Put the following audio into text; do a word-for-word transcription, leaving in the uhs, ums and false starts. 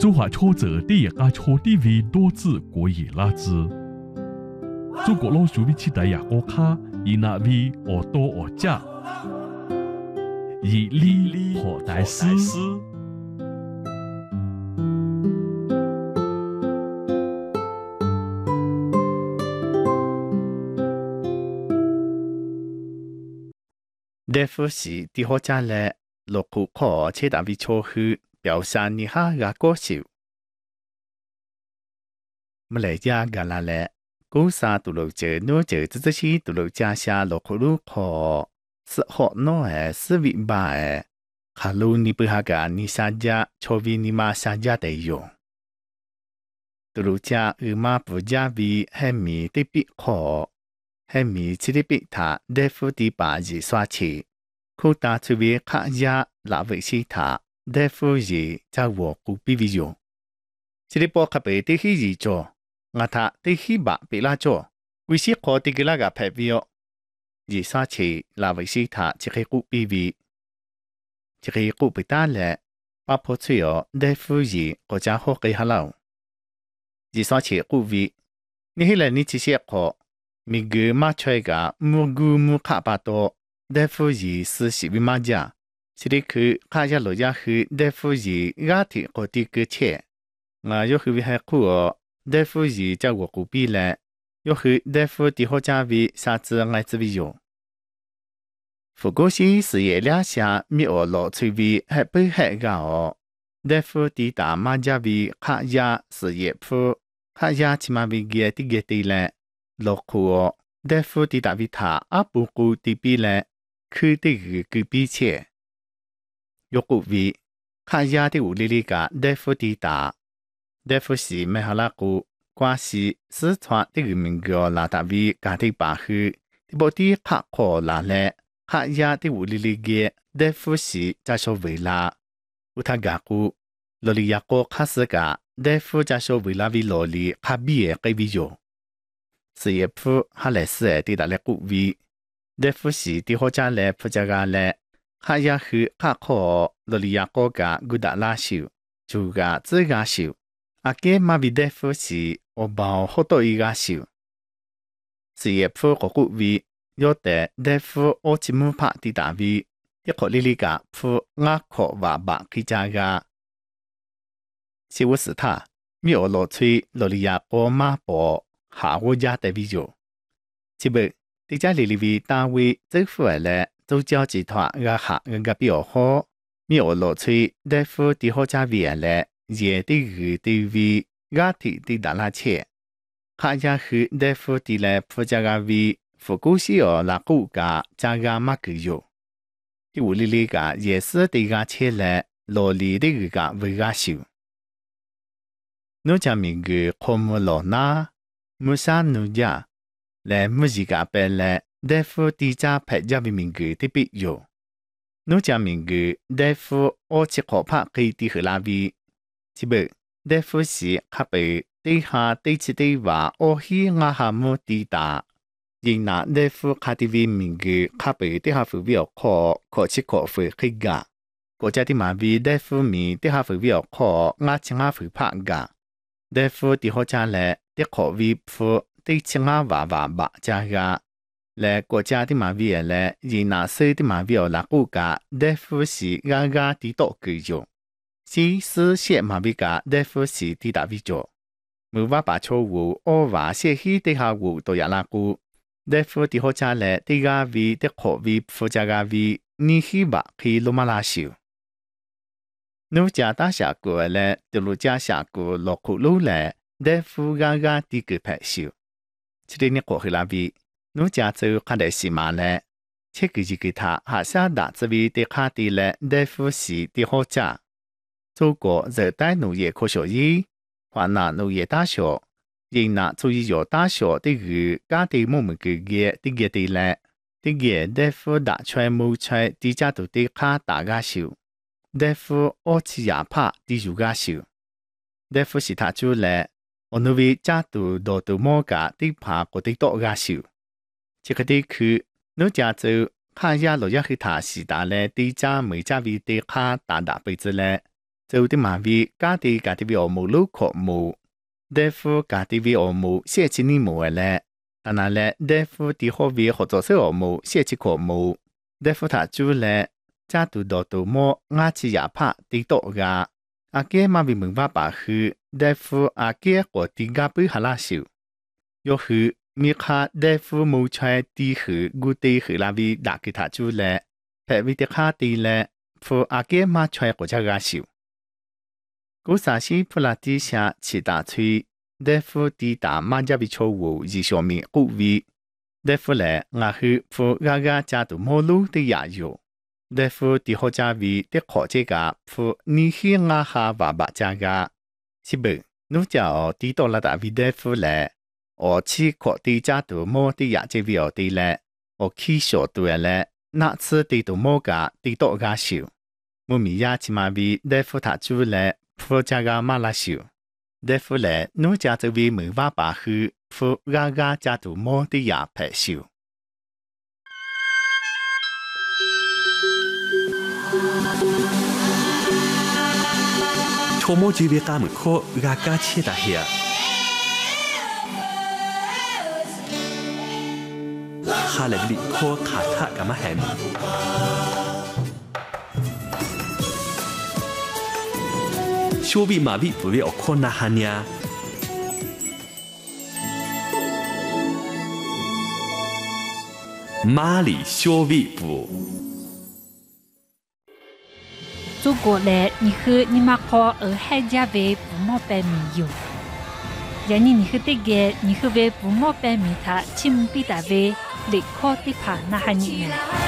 中华抽者第一家抽 T V 多字国语拉兹。中国老鼠比起大亚国卡，以那 V 我多我加，以利和大师。 大夫是第好家咧，落苦可切大为错去表示你哈个歌手。么来家个啦咧，古沙杜路者诺者这这些杜路家下落苦路可是好孬诶，是为吧诶，卡路你不哈个你沙家，错为你妈沙家得用。杜路家二妈不家为黑米的必可。黑米吃的比他大夫的把子刷起，可打出为卡家拉维西他大夫是在我古比为用。这里包卡贝的黑子做，我他的黑把比拉做，为些可的个那个配比哦，是刷起拉维西他这个古比为，这个古比打嘞，把破吹哦大夫是国家好给哈喽，是刷起古比，你黑来你这些可。米格马吹个木古木卡巴多，大夫是是是为马家，是的去卡家老家去大夫是牙体和的个切，我要去为还苦哦，大夫是叫我古比嘞，要去大夫的好家为啥子爱子为用。不过是事业两下米我老吹为还不还个哦，大夫的大马家为卡家事业铺，卡家起码为个的个的嘞。落苦哦，大夫的大维塔阿布古的比嘞，去的个个比切。有古为，看亚的屋里里个大夫的大，大夫是没好拉古，关系四川的个民个拉大维家的巴去，的不的卡可拉嘞，看亚的屋里里个大夫是在说为啦，乌他个古，罗里亚个卡斯个大夫在说为啦为罗里卡比个为用。事业铺哈来是诶，地大来古位，大夫是地好家来铺家个来，哈也去卡可罗里亚国家古达拉修，就个自个修，阿个马比大夫是我包好多一个修。事业铺个古位，有得大夫我只木拍地大位，一个里里个铺阿可话白去家个，是我是他，米我罗吹罗里亚国马博。下我家的比较，这不，这家里里为单位政府来做交集团个下个比较好，没有落去大夫的好家位来，也的个的为家庭的大拉切，下家去大夫的来附加个为复古西哦拉古个加个马个有，的屋里里个也是的个切来罗里的个为个修，侬家名个科目罗那。穆萨努家来穆西加贝来大夫地家派家为名个的必要，奴家名个大夫我只可怕给的和拉比，只不大夫是卡被地下地起地话我希我哈姆地大，因那大夫卡的为名个卡被地下服表可可只可会去噶，国家的马为大夫米地下服表可我请下会拍噶，大夫的好家来。的可为夫对青蛙娃娃娃家个，来国家的马尾来，以那些的马尾拉古家，大夫是个个的多个用，是是些马尾个大夫是的大尾做，没话把错误，我话些希的下误都要拉古，大夫的好家来，的个为的可为夫家个为，你希望去罗马拉修。奴家大下过来，的路家下过落苦路来。大夫个个的个排修，这里你过去那边，奴家就看得西马嘞，这个就给他下下打这位的卡的嘞，大夫是的好家，中国热带农业科学院，华南农业大学，因那注意有大学的个家的某某个个的个的嘞，的个大夫打出来某出的家都的卡打个修，大夫我去亚帕的有个修，大夫是他出来。我那位家都多都莫个的爬过的多个修，这个地区，侬家就看下落下去他是打嘞，地家每家位的卡打打辈子嘞， 做啲马位家啲家啲位我冇路扩冇，大夫家啲位我冇写起你冇咧，但係咧大夫啲好位合作社我冇写起扩冇，大夫他做咧，家度到度冇牙齒牙拍啲多噶，阿姐馬位明白白去，大夫阿姐我啲家背下拉少，又去咪卡大夫冇出啲去，古啲去那位打給他做咧，譬如啲卡啲咧，副阿姐馬出國家嘅少。古啥西普拉底下起大吹，大夫啲打馬家比錯誤而上面古位，大夫咧我去副家家家度冇路啲也有，大夫啲好家位啲學者家副你去我下爸爸家家，是不？你就啲到啦大位大夫咧，我去學啲家度冇啲也即位我啲咧，我去學對咧，那次啲度冇家啲多家少，我咪也起碼位大夫他做咧。夫家家马拉少，大夫咧，奴家这位没法把去，夫家家家都冇的也排少。 错莫这位家门口家家切大下，下来里口卡塔干嘛还？小比马比不为我看那哈呀，马里小比不。 如果咧，你去你马考而海家为不毛白米用，然你你去这个你去为不毛白米他请比大为立考的怕那哈你呢？